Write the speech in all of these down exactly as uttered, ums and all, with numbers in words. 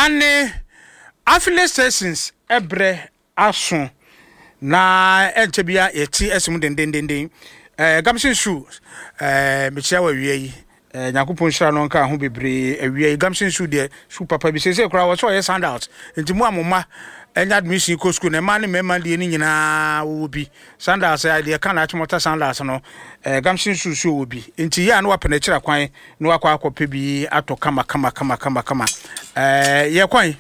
ane affiliate stations ebre aso na entebia yeti esum den den den den eh gamsin shoe eh mechia wa wie yi eh nyakopon hira no nka ho bebre awie gamsin shoe de shoe papa bi sese kura wo so ye sandals enti mu amoma enya admission ko school na ma ne mema de ni nyina wo bi sandals ya de kana achimota sandals no eh gamsin shoe shoe wo bi enti ya na wapene kira kwan na wakwa akope bi ato kama kama kama kama kama eh ye kwan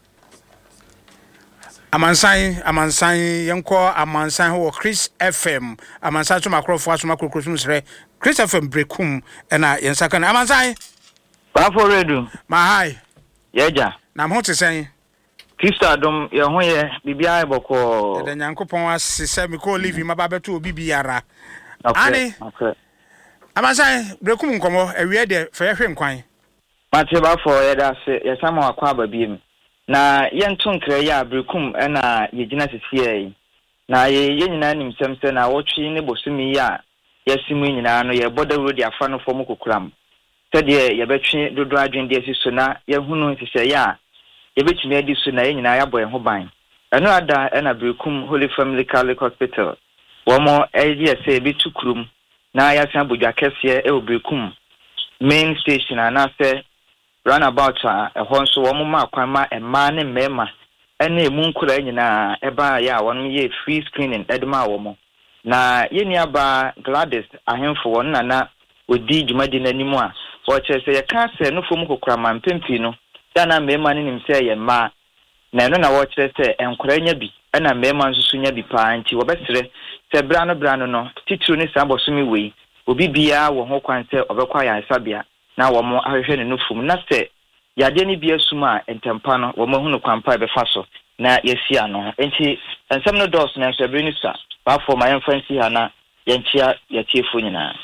Amansan amansan yenko amansan ho Chris F M amansan to makrofo aso makrokro sumsre Chris F M brekum na yensaka na amansan ba for redu ma hai yeja na mo te sen Kristo adom ye ho ye bibia eboko de nyankopon asese mi ko live ma ba beto obi biara ani okay amansan brekum nkomo awie de fa ye hwe nkwan ma te ba for ye da se ye sama akwa ababiem na yenton kra ya brekum na yegina sisiye na ye yenyina nim semse na wotwe ne bosumi ya yasimu nyina no ye border road afa no fom kokuram sede ye betwe dodo adwen de asiso na ye hunu sisiye ya ye betumi adi so na yenyina ya boye ho ban eno ada na brekum Holy Family Catholic Hospital womo eje se bitukurum na ya san bodwa kese e obrekum main station na se run about a honso wo ma kwan ma ema ne mema ene emu nkura nyina eba ya won ye free screening edema wo mo na yeni aba Gladys ahemfo won na na odi dwumadi nanimu a wo chese ye ka se no fom kokura ma mpempi no da na mema ne nim se ye ma na no na wo chese enkura nya bi na mema nsusu nya bi pa anti wo besere se bra no bra no no titru ne sa bosumi wei obi bia wo ho kwan se obekwa ya sabia na womo ahwehwe ne nufum na se yade ne bia suma entempa no womo hunu kwampa be faso na yesia no enti ensem no dos na so bri ni sa ba for my fancy ha na yentia yetiefo nyina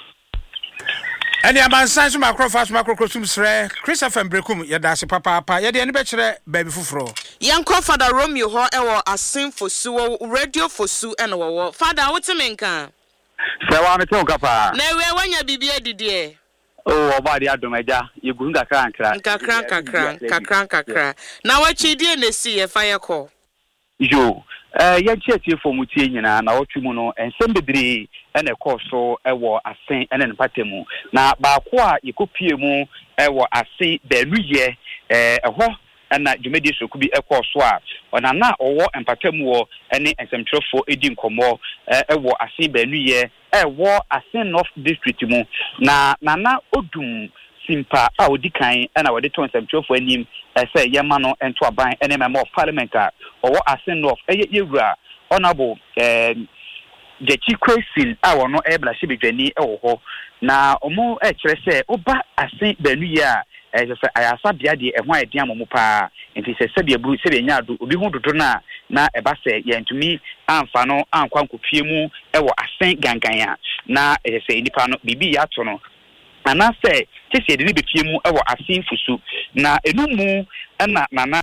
eni amansan so makrofa so makrokro sumsre Christopher Brekum yeda se papa papa yede ne be kire baby fufuro yanko Father Romeo ho ewo asin fosu wo radio fosu ene wo Father wotemenka se wa me ton kapa na we wanya bibia didie oh obadi adomeja yegun kakra nkra nkakra kakra kakra kakra na wachi die na si ye fire call yo eh ye chetie fo tie nyina na wotwe mu no ensem bebre ene koso ewo asen ene npatemu na ba ko a yekopie mu ewo asen benuye eh eho na jumedi soku bi ekoso a ona na owo empatemu wo ene ensemtrefo edi nkomo ewo asen benuye ewo asen North District mu na nana odum simpa a odikan na wode to ensemtrefo anim ese yema no ento aban ene member of parliament a owo asen North eye yewura honorable eh Jechi Kwesil a wono ebla shibedwani ewo ho na omo e kire se oba asen benuye a eh se ayasa bia de ehwan edian momo pa enti se se bia bru se be nya do obi hu dodo na na eba se yentumi amfa no ankwa nkopie mu ewo asen gangan ya na eh se nipa no bibi ya to no ana se tese de be pie mu ewo asen fusu na enumu na nana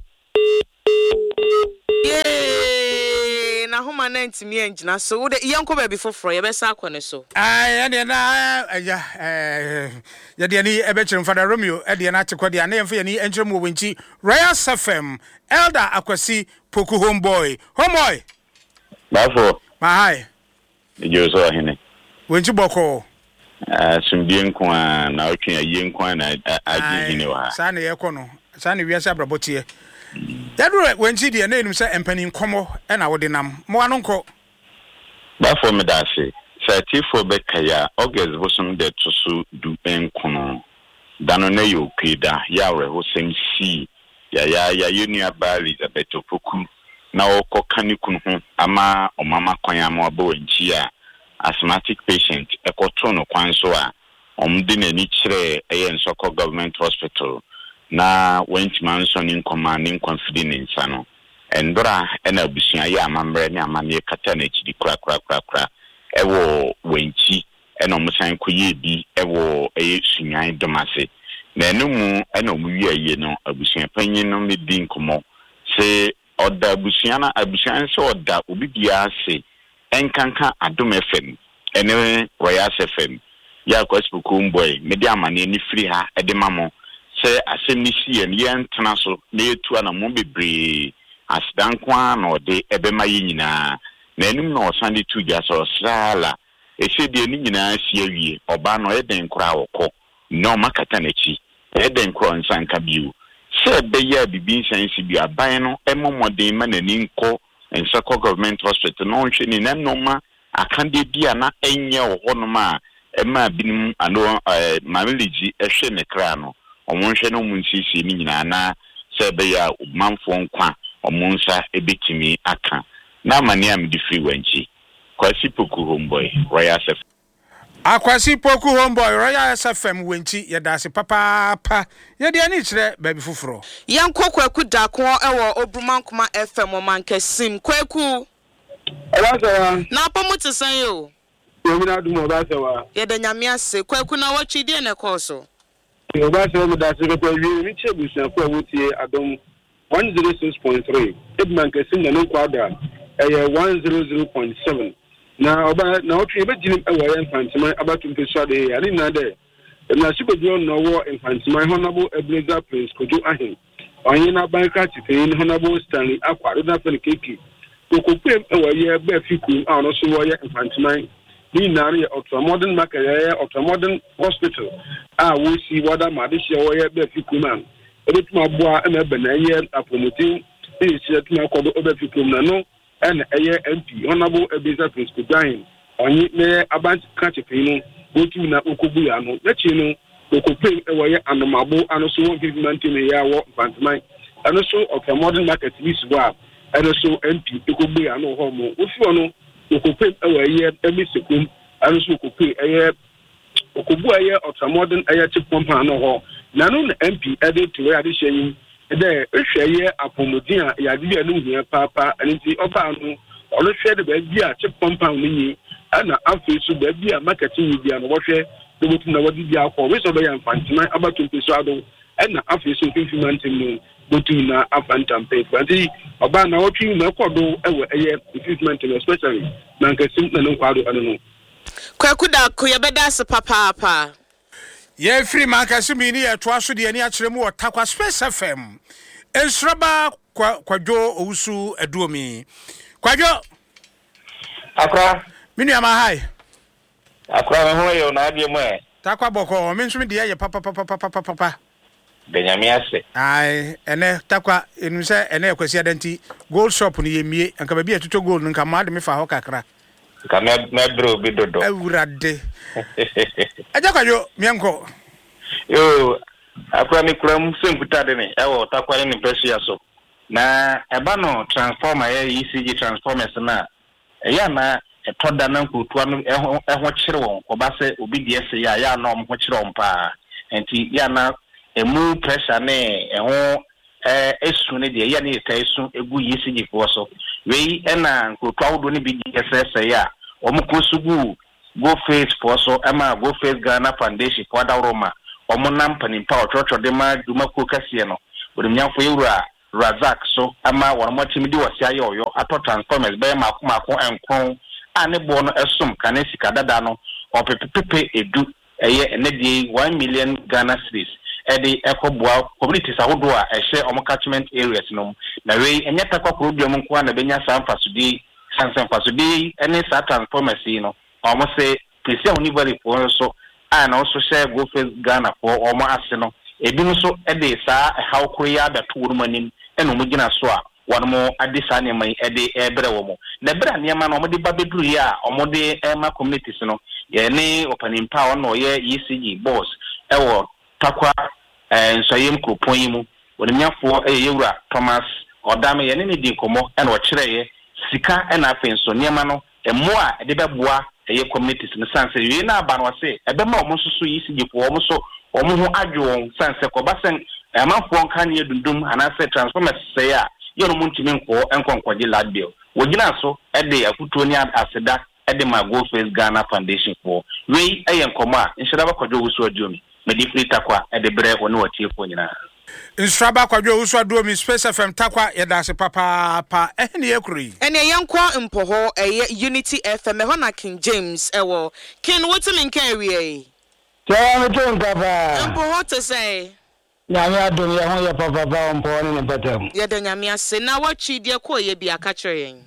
yeah na homa ninety engine so wo de yanko baby foforo ye be sa akone so ai ade na ya eh ya de ni ebe kire Father Romeo ade na atekwa de na yemfa ni enkyere mu wenchi Royal F M Elder Akwasi Poku homeboy homeboy bafo ma hai ejo so ahene wenchi boko ah sumbie nkwa na otwe aye nkwa na agi hine wa sa na ye kono sa na wiase abrabotie yadu wenchi de na enum se empani nkomo e na wode nam mo anu nko bafo me da se satifo bekaya August bosom de tosu du enkono dano na yo kweda ya we ho semsi ya ya ya yunia ba Elizabeth Opoku na okokani kunu ho ama omama kwan ama obo wenchi a asthmatic patient ekotro no kwan so a omde na ni kire eye nsoko government hospital na wenchi manso ni nkoma ni confidence no endora ena abusia ya amamre ni amane kata na chidi kra kra kra kra ewo wenchi ena omusan koye bi ewo eye sunyan domase na enumu ena omuwi aye no abusia panyin no me bi nkomo se oda abusia na abusia se oda obi bia se enkanka Adom F M ene Royal F M ya kwaspuku mboy media amane ni free ha ede mamo sɛ asɛm ni si en yen tena so na etu ana mo bebre asdan kwa na ode ebema yi nyina na enim na osande tu gya so sala ese de ni nyina si awie oba no eden kura wokɔ no makata na chi eden kura nsanka biu se be ya bibi nsansi bi aban no emomodin ma na ninko ensako government hospital no nhwe ni nam no ma akande bia na enye wo hono ma ema binim ano mamiliji ehwe ne kra no omonhwe no munsisi ni nyina na se be ya manfo nkwa omonsa ebetimi aka na mani am di free wanchi Kwasi Poku homeboy Royal S F M Akwasi Poku homeboy Royal S F M wanchi yedase papa pa yede ani kire baby fufuro Yanko Kwaku Dako ewo Obrumankoma F M mankesim Kwaku Alasawa na apomuti san yo Yemina dumo basawa yede nyame ase Kwaku na watchi de ne koso Yo basawa mu dase ko wi mi chebusan ko wotie adom one oh six point three Edman kesim na no kwada eye one hundred point seven na oba na otwe be ginim ewo infantiman abatum peso de ani na de na sikojo no wo infantiman honorable Ebenezer Prince Kojo Ahen onye na banka tife ni honorable Stanley Akwado na pen keke kokopem ewo ye be fiku a no so wo ye infantiman ni na re ultramodern market ye ultramodern hospital a wo si wada ma de hye wo ye be fiku man ebetuma boa na be na ye apromoting e hye tuma kodo obe fiku na no and eye M P honorable Ebenezer Prince Kojo onye me abantu ka chepinu otu na okobu ya no echi no okope ewo ye anomabo anoso one government me ya wo bantaman anoso of a modern market this wa anoso M P okobu ya no ho mo ofi ono okope ewo ye emisekum anoso okope eye okobu eye of a modern eye chip pump no ho na no M P ede to ya de hyeyin ede ehweye apomodin a ya de anu hia papa anti oba no olo hwe de ba bi a chip pump ni ana afisu ba bi a marketing media no wohwe do mutu na wadi bi akọ we so be yan fantima abatum peso ado ana afisu fifty no botu na afantam pe anti oba na wotwi na kodo ewe eye fifty especially na nkasim na no kwado ano no Kwaku Dako yebeda se papa papa ye free man kasimi ni eto aso de ani akire mu otakwa Space F M ensraba kwadwo owusu aduomi kwadwo akra minu ama hai akra ho yo na ade mu e takwa boko me nsumi de ye papa papa papa papa benyame ase ai ene takwa enu se ene ekwasi adanti gold shop ni yemie anka ba bi atoto gold nka ma de me fa ho kakra ka me me bro bi dodo awurade aja kwadwo mienko yo akra ni kuram senkuta de ne ewo takwa ni pressure so na eba no transformer ye E C G transformers na ya na etoda na nkutua no eho eho kyere won oba se obi de ese ya ya na omho kyere won pa enti ya na emu pressure ne eho eh esu ne de ya na eta esu egu E C G fo so we ena nkutua wodo ne bi de ese ese ya omkosugu go face fo so ema go face Ghana Foundation for da Roma omo nam panimpa ochocho de ma duma ko kase no odemnyafo yewura Razak so ama warmo timidi wasi aye oyo ato transformers be mako mako enkron ane bo no esom kane sika dada no opepepe edu eye enedie one million Ghana cedis edi ekoboa communities ahodo a ehye omo catchment areas no na we enya takwa program nko na benya sanfasudi sansanfasudi ene sa transformers no omo se presi onibari for so ana also share go face Ghana for omo ase no ebi no so ede sa how korea da to manim eno mo gina so a won mo ade sa ne mai ede ebre wo mo na bra ne ma no mo de babeduru ya omo de ema communities no ye ne opening power no ye E C G boss ewo takwa eh nsayem kropon yi mu wonimyafo eyewura Thomas odame ye ne ne di komo eno o kyereye sika ena afenso ne ma no emo a ede beboa eye communities ne sanse ye na aba no se ebe ma omo soso E C G fo omo so omo ho adwo sanse ko basen amanfo nka ne dundum anase transformers say a ye no muntimi nko enkonkwaje lad bill wogina so e de akuto ni aseda e de ma go face Ghana Foundation for we ayen komo a nshira bakwadwo wuso adiomi medi free takwa e de bre woni watie fo nyina nshira kwadwo wuso adiomi Space F M takwa yedase papa pa ehne yekuri ene yenkwa mpo ho eye Unity F M ho na King James ewo kin wotumi nka ewie Tell me to papa mpo ho to say nyame adom ye ho ye papa pa ompo ne betem ye de nyame ase na wachi de ko ye bia ka kire yen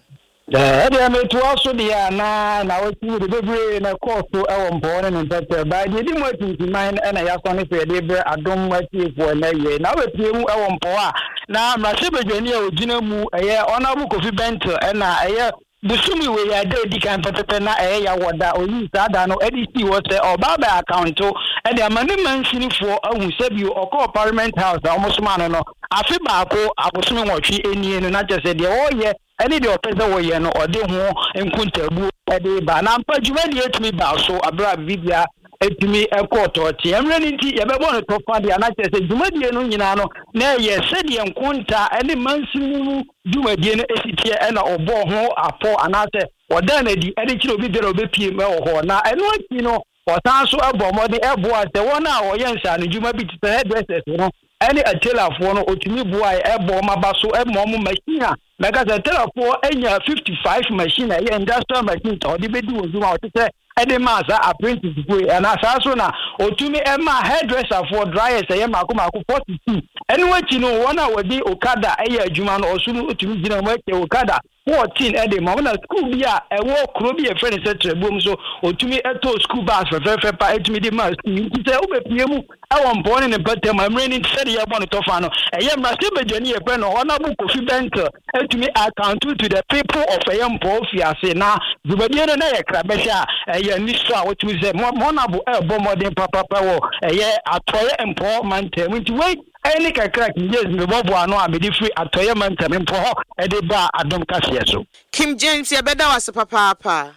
eh de me to aso dia na na wachi de bebre na course e ompo ne betem ba de di mo tinti man na ya so ne fe de bre adom wachi fo na ye na we pie mu e ompo a na mrase bedwani a ogina mu eye honorable Kofi Bento na eye busumi we ya de di kan pepepe na eye ya woda oyi sada no edc wo se obaba account e de amani manshini fo ahu sebi okọ parliament house a omosoma no no afi baako abosumi nwotwe enie no na jese de wo ye eni de opese wo ye no ode ho nkuntabu e de ba na mpa djuma de etimi ba so abra bibia etimi ekoto ti emre ni ti ye bebo no to fa de na jese djuma de no nyina no na ye se de nkunta eni manshini djuma de no esitie e na obo ho apo anase oda na di edi kiro bi de obe pie me ho na eno aki no otanso ebo mo de ebo ase wona wo ye nsa no djuma bi ti hairdressers no any a telafo no otumi bua ebo mabaso emo mo machine a mega se telafo enya fifty-five machine e industrial machine to de bedi wozuma otete ede maza apprentice go and asaso na otumi ema hairdresser for dryers e mako mako forty-two eni wachi no wona wodi okada e adwuma no osunu otumi gina mo e okada fourteen ede mo na school bia e wo kro bi e friend se trebom so otumi eto school bus fe fe pa etumi di ma nti se obepie mu e won born in better my brain said ya bon to fa no e ye mrase bedwani e pe no honorable Kofi Bento etumi account to the people of Eyampo fiase na zubadie no na ye krabesha e ni so a wotumi se mo na bo e bo modern papa pa wo e ye atoye empo mantem nti wait any crack yes me bobo ano a me di free atoye mantem empo e de ba adom kase so Kim James ye beda wase papa papa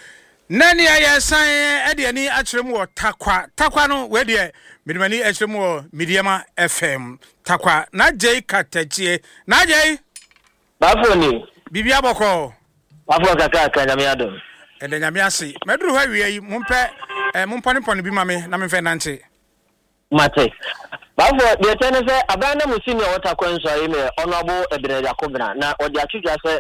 nani aye san e de ani akyerem wo takwa takwa no we de midimani akyerem wo Mediama F M takwa na jey katachie na jey bafoni bibia boko bafo kaka ka nyame adom e de nyame ase meduru ha wie yi mumpe eh mumpone pone bi mame na me fe nante mate bafo de tene se abana musimi o takwa nso ayi me honorable Ebere Yakobna na odi atudwa se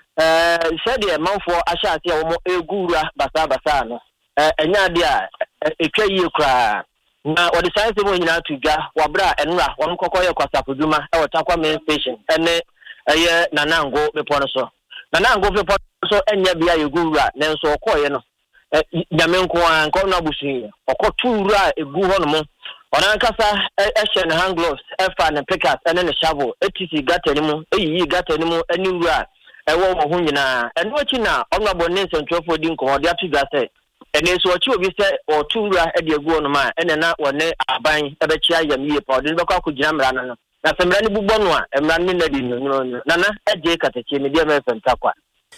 eh sede manfo ahyase a wo egura basa basa no eh enya de a etwa yie kra na odi science mo nyina atudwa wabra enra won kokoye kwasapoduma e wotakwa main station ene eye nanango bepo no so nanango bepo so enya bia yegura nenso okoye no nyamenko an ko na bushi okotura egu ho no mo ona nkasa ehye ne hand gloves efa ne pickers ene ne shovel etisi gata ni mu eyi gata ni mu eni wura ewo wo ho nyina eno achi na ona bonne nsentwofo di nko de atu gase ene so achi obi se otura e de egu no ma ene na wone aban ebechi ayam yie pa ode bekọ akugina mra no na semra ni bugbo no a emra ni na di no nana eje katachie Mediama F M takwa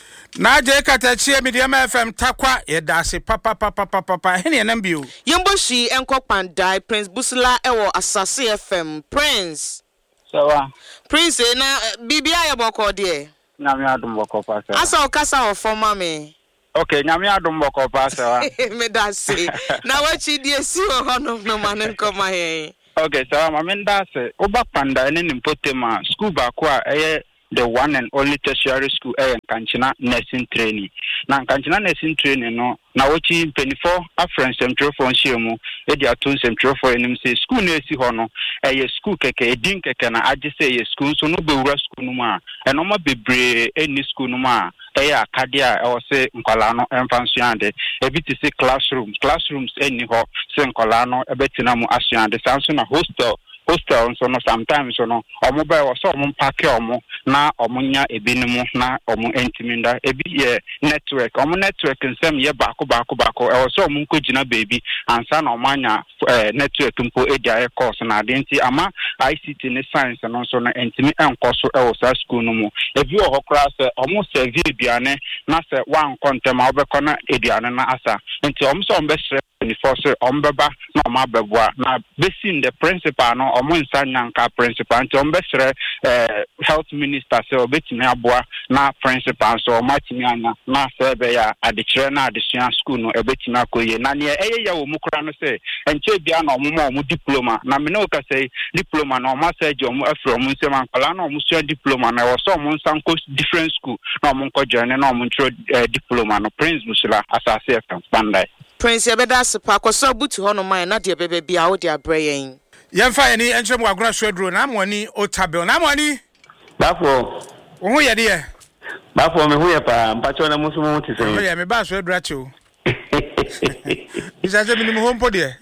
na je katachie Mediama F M takwa ye dase papa papa papa papa hene enam bio yembo shi enko pandai Prince Busula ewo Asase F M Prince sawa Prince na bibia ya boko de nyame adom boko pa sawa asa okasa o forma me okay nyame adom boko pa sawa me dase na wachi die si o hono no manen koma he okay sawa mame ndase oba panda ene nimpotema school ba kwa eye the one and only tertiary school eh Nkankyina nursing training na Nkankyina nursing training no na wochi twenty-four afren semtrofo nhiemu e dia to semtrofo enim say school na esi ho no eh school keke edin keke na age say ye school so no bewura school no ma e no ma bebre eni school no ma eh akadia e wo say nkwala no emfanso ande e bi ti say classroom classrooms eni ho say nkwala no e betina mu asuande sanso na hostel hostel so no sometimes so no omo ba wo so omo pack omo na omo nya ebinimu na omo entiminda ebi ye network omo network nsem ye baako baako baako e wo so omo nkogina baby ansa na omo anya network mpo edia e course na adenti ama I C T ne science no so na entimi enkoso e wo sa school no mu ebi wo hokra se omo serve eduane na se wan kontema obekọ na eduane na asa enti omo so omo be twenty-four so ombeba na omabebwa na besin the principal no omo nsanya nka principal nti ombesre eh health minister so obetimi aboa na principal so omatimi anya na sebe ya adekire na adesua school no ebetimi akoye na ne eye ya wo mukura no se enche bia na omo omo diploma na me no ka say diploma na omo saje omo afro omo nsema ankala na omo sua diploma na wo so omo nsanko different school na omo nko journey na omo ntro diploma no Prince Busula Asase F M Pandai Prince Ebeda Sepa kwaso butu hono man na de bebe bia wo de abrayen Yamfa any entry mo agona swedro na amoni otabel na amoni Bafo wo ye de Bafo me ho ye pa mpacho na musu mo ti se ye me ba swedro ache o Isa se minimum home pode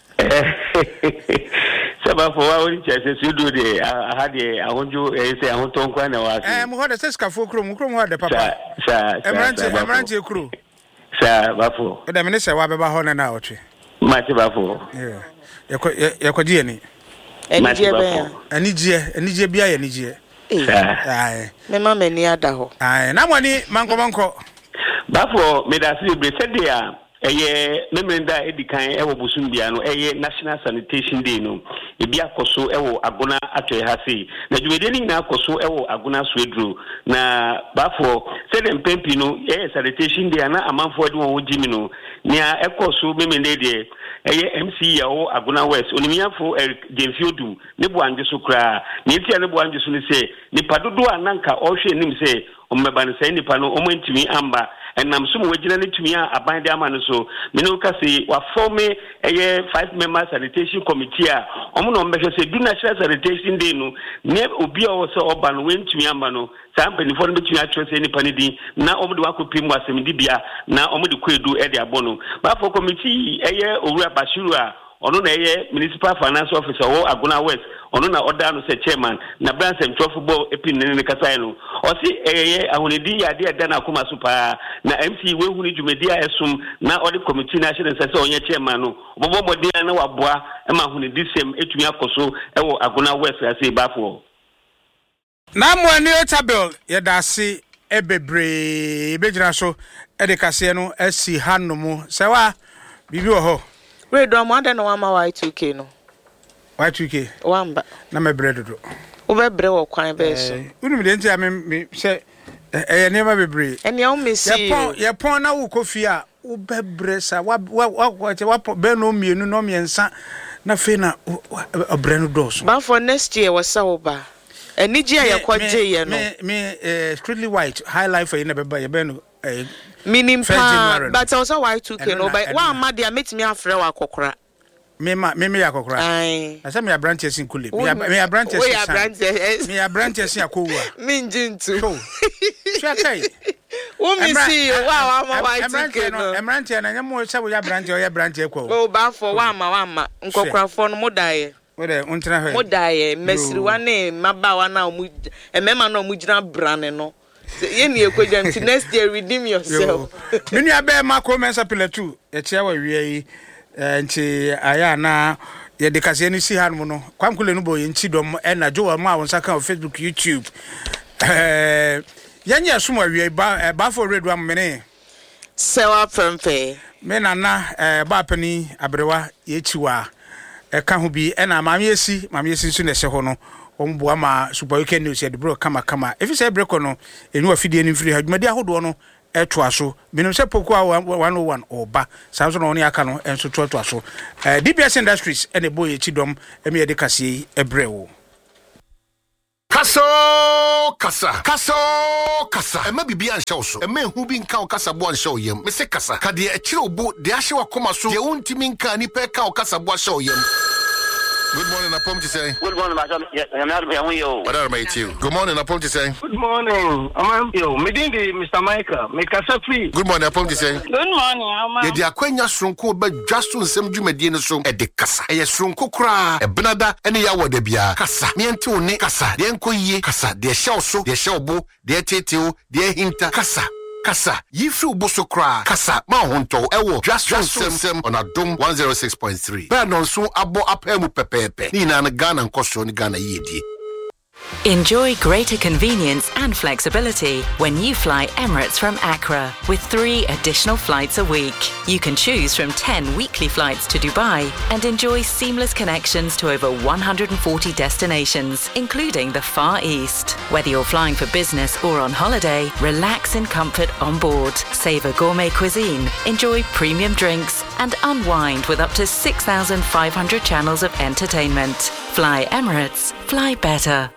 Bafo wa ori chese swedro de aha de ahonju e se ahonton kwa na wa eh mo ho de seska fo kro mo kro mo de papa sa sa Emranche Emranche kro sa Bafo e da me ne se wa beba ho na na otwe ma ti Bafo yeah yakwaji ani enije be anije anije bia ya anije eh me ma mani ada ho ai na mwani manko manko Bafo me da si bre se dia eye memenda edikan ewo busum bia no eye National Sanitation Day no ebi akoso ewo agona atwe ha sei na dwumede ni na akoso ewo agona swedro na Bafo se dem pempi no eye Sanitation Day na amanfo de won jimi no nia ekoso memenda de eye M C ya o agona West onimiafo Jenfiodu ne buanje so kra ne tia ne buanje so ne se nipa dodo ananka o hwe nim se o meba ne se nipa no o mantimi amba enam so mo wagina ne tumi a aban de ama no so me no ka se wa form eye five member sanitation committee a omo no mbehwe se du National Sanitation Day no ne obi o so oba no wentumi amba no sampe ni for no betumi atwe se nipa ne din na omo de wakopim wasem di bia na omo de kwedu e de abono ba for committee eye owura Bashiru a ono na eye municipal finance officer wo Agona West ono na order no se chairman na branch em football epin ne ne kasai no o si eye ahonedi ya de da na akoma super na M C we hunu dwumedi a esum na odi committee na hye se se onye chairman no obobo modi na waboa e ma ahonedi sem etumi akoso e wo Agona West ase Bafo na mwani otabel ye da se ebebre bejina so e de kase no asi hanomu se wa bibi wo ho Redo mo ade no wa ma Y two K no Y two K wamba na me bre dodo wo be bre wo kwan be so unu me ntia me se eh nema bebre ene o mesi ye pon ye pon na wo kofi a wo be bre sa wa wa wa be no mienu no miensa na fe na obre no do so Bafo next year was so ba enije ye kwaje ye no me me eh strictly white high life for you na be ba ye be no eh minim pa but also Y two K no but wa ma dia metimi afre wa kokora me ma me me yakokora ai asa me branch sin kule me me branch sin we branch me branch sin akowa me njintu so kai wo mi see wa wa ma Y two K no e branch na nyamo se wo ya branch o ya branch ekwo o ba for wa ma wa ma nkokora for no modaye we de untina he modaye mesiri wa ne maba wa na mu emema no mu gina brane no ye ni ekwejam ti next year redeem yourself mini abe ma ko mensa pillar two e chia wa wie yi nti aya na ye de kase ni si han mu no kwankule no bo ye nti dom e na jo wa ma won saka on Facebook YouTube eh yanya sumo wie ba ba for redo am mene sewa pempe me na na eh ba pani abrewa ye chiwa e ka ho bi e na maame esi maame esi nso na se ho no omboa ma super weekend news de bro kama kama if say break no enu afidie ni free hadwumadi ahodo no eto aso binom se poku one oh one oba samso no ne aka no enso to to aso eh D B S Industries ene boy chidom eme ye de kase ebrewo Kaso kasa kaso kasa ema bibi an show so ema hu bi nka o kasa bo an show yem me se kasa ka de akire obo de ahye wakoma so de untimi nka ni pe ka o kasa bo show yem. Good morning, Apom to say. Good morning, Madam. I'm not here. You. What are mate you? Good morning, Apom to say. Good morning. I'm you. Meeting the Mister Michael. Make us free. Good morning, Apom to say. Good morning, I'm. Ye di akwanya sonko be dwaso nsem dwumadi ne so e de kasa. E ye sonko kra e benada ene ya wode bia. Kasa. Me ente oni kasa. De enko yie kasa. De hye so, de hye obo, de teteo, de hinta kasa. Kasa, yifri uboso kra. Kasa, ma honto, ewo, just sem sem on Adom one oh six point three. Ba non so abo apemu pepepe. Ni na Ghana nkoso ni Ghana yedi. Enjoy greater convenience and flexibility when you fly Emirates from Accra with three additional flights a week. You can choose from ten weekly flights to Dubai and enjoy seamless connections to over one hundred forty destinations, including the Far East. Whether you're flying for business or on holiday, relax in comfort on board, savor gourmet cuisine, enjoy premium drinks, and unwind with up to six thousand five hundred channels of entertainment. Fly Emirates, fly better.